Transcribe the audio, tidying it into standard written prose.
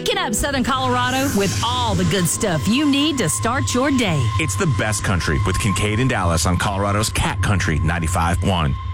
Waking up Southern Colorado with all the good stuff you need to start your day. It's the best country with Kincaid and Dallas on Colorado's Cat Country 95.1.